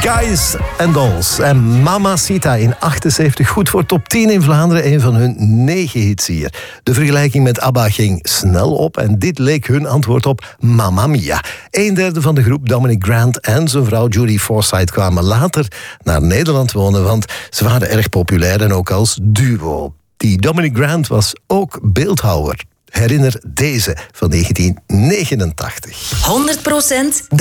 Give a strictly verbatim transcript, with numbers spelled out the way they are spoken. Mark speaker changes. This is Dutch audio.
Speaker 1: Guys and Dolls en Mamacita in achtenzeventig. Goed voor top tien in Vlaanderen, een van hun negen hits hier. De vergelijking met ABBA ging snel op en dit leek hun antwoord op Mamma Mia. Een derde van de groep, Dominic Grant en zijn vrouw Judy Forsythe, kwamen later naar Nederland wonen, want ze waren erg populair en ook als duo. Die Dominic Grant was ook beeldhouwer. Herinner deze van negentien negenentachtig.
Speaker 2: honderd procent